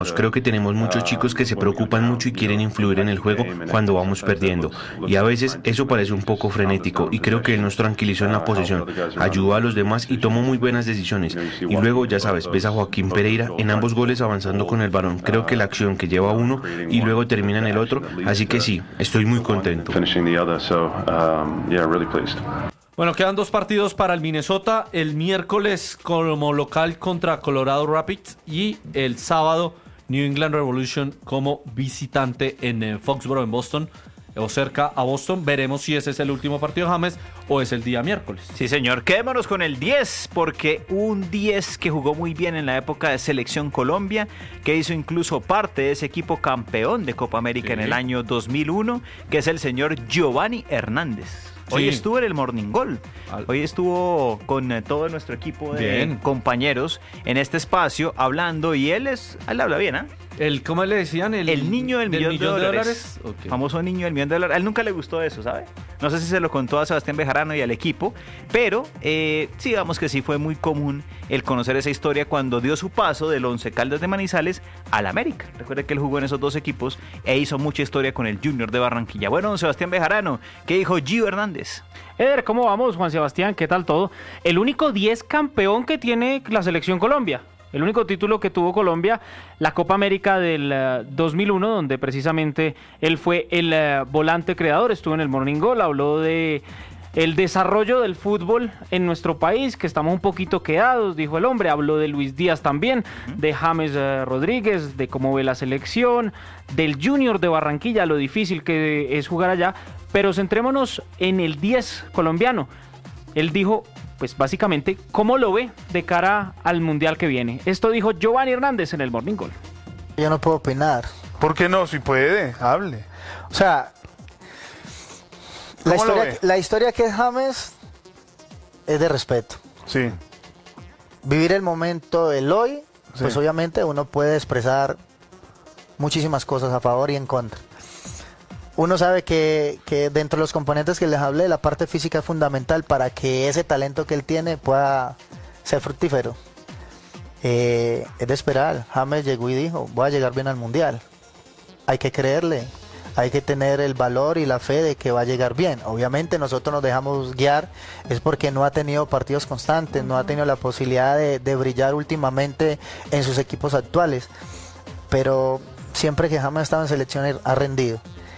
Creo que tenemos muchos chicos que se preocupan mucho y quieren influir en el juego cuando vamos perdiendo. Y a veces eso parece un poco frenético y creo que él nos tranquilizó en la posesión, ayudó a los demás y tomó muy buenas decisiones. Y luego, ya sabes, ves a Joaquín Pereira en ambos goles avanzando con el balón. Creo que la acción que lleva uno y luego termina en el otro, así que sí, estoy muy contento. Bueno, quedan 2 partidos para el Minnesota, el miércoles como local contra Colorado Rapids y el sábado New England Revolution como visitante en Foxborough, en Boston, o cerca a Boston. Veremos si ese es el último partido de James o es el día miércoles. Sí, señor. Quedémonos con el 10, porque un 10 que jugó muy bien en la época de Selección Colombia, que hizo incluso parte de ese equipo campeón de Copa América en el año 2001, que es el señor Giovanni Hernández. Hoy estuvo en el Morning Goal. Hoy estuvo con todo nuestro equipo de compañeros en este espacio hablando, y él habla bien, ¿ah? ¿Cómo le decían? El niño del millón de dólares. Okay. Famoso niño del millón de dólares. A él nunca le gustó eso, ¿sabe? No sé si se lo contó a Sebastián Bejarano y al equipo, pero sí, digamos que sí fue muy común el conocer esa historia cuando dio su paso del Once Caldas de Manizales al América. Recuerde que él jugó en esos 2 equipos e hizo mucha historia con el Junior de Barranquilla. Bueno, don Sebastián Bejarano, ¿qué dijo Gio Hernández? Eder, ¿cómo vamos, Juan Sebastián? ¿Qué tal todo? El único 10 campeón que tiene la Selección Colombia. El único título que tuvo Colombia, la Copa América del 2001, donde precisamente él fue el volante creador, estuvo en el Morning Goal, habló de el desarrollo del fútbol en nuestro país, que estamos un poquito quedados, dijo el hombre. Habló de Luis Díaz también, de James Rodríguez, de cómo ve la selección, del Junior de Barranquilla, lo difícil que es jugar allá, pero centrémonos en el 10 colombiano. Él dijo, pues básicamente, cómo lo ve de cara al Mundial que viene. Esto dijo Giovanni Hernández en el Morning Goal. Yo no puedo opinar. ¿Por qué no? Si puede, hable. O sea, la historia que es James es de respeto. Sí. Vivir el momento, el hoy, pues obviamente uno puede expresar muchísimas cosas a favor y en contra. Uno sabe que dentro de los componentes que les hablé, la parte física es fundamental para que ese talento que él tiene pueda ser fructífero. Es de esperar. James llegó y dijo, voy a llegar bien al Mundial. Hay que creerle, hay que tener el valor y la fe de que va a llegar bien. Obviamente nosotros nos dejamos guiar, es porque no ha tenido partidos constantes, no ha tenido la posibilidad de brillar últimamente en sus equipos actuales. Pero siempre que James ha estado en selección ha rendido.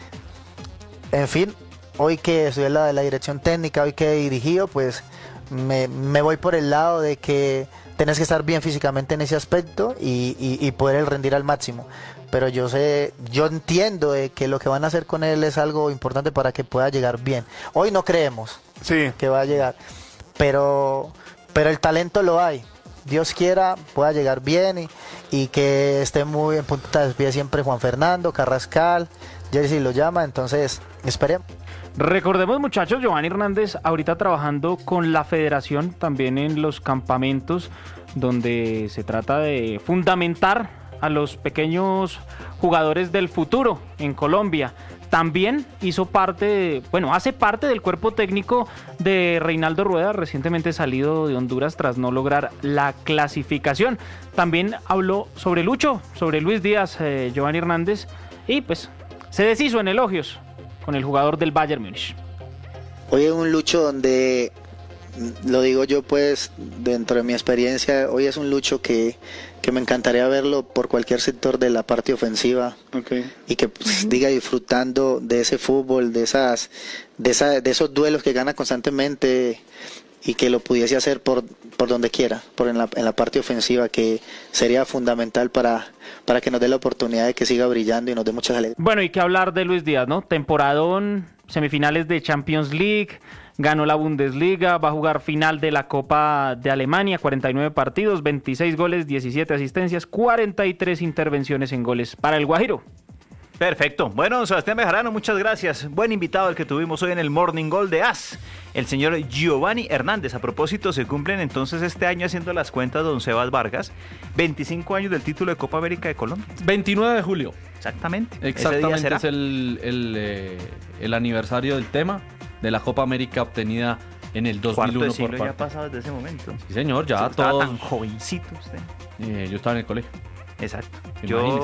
En fin, hoy que soy la de la dirección técnica, hoy que he dirigido, pues me voy por el lado de que tenés que estar bien físicamente en ese aspecto y poder rendir al máximo. Pero yo entiendo de que lo que van a hacer con él es algo importante para que pueda llegar bien. Hoy no creemos que va a llegar, pero el talento lo hay. Dios quiera pueda llegar bien y que esté muy en punta de pie siempre Juan Fernando, Carrascal, Jersey lo llama, entonces esperemos. Recordemos, muchachos, Giovanni Hernández ahorita trabajando con la federación, también en los campamentos, donde se trata de fundamentar a los pequeños jugadores del futuro en Colombia. También hace parte del cuerpo técnico de Reinaldo Rueda, recientemente salido de Honduras tras no lograr la clasificación. También habló sobre Luis Díaz, Giovanni Hernández, y pues se deshizo en elogios con el jugador del Bayern Múnich. Hoy es un Lucho donde, lo digo yo pues, dentro de mi experiencia, hoy es un Lucho que me encantaría verlo por cualquier sector de la parte ofensiva, y que pues, diga disfrutando de ese fútbol, de esos duelos que gana constantemente, y que lo pudiese hacer por donde quiera, en la parte ofensiva, que sería fundamental para que nos dé la oportunidad de que siga brillando y nos dé muchas alegrías. Bueno, y qué hablar de Luis Díaz, ¿no? Temporadón, semifinales de Champions League, ganó la Bundesliga, va a jugar final de la Copa de Alemania, 49 partidos, 26 goles, 17 asistencias, 43 intervenciones en goles para el Guajiro. Perfecto. Bueno, Sebastián Bejarano, muchas gracias. Buen invitado el que tuvimos hoy en el Morning Goal de AS, el señor Giovanni Hernández. A propósito, se cumplen entonces este año, haciendo las cuentas, don Sebas Vargas, 25 años del título de Copa América de Colombia. 29 de julio. Exactamente. Exactamente, es el aniversario del tema de la Copa América obtenida en el 2001. Cuarto de siglo por parte. ya ha pasado desde ese momento. Sí, señor, ya estaba todos. tan jovencito usted. Yo estaba en el colegio. Exacto. Imagínese.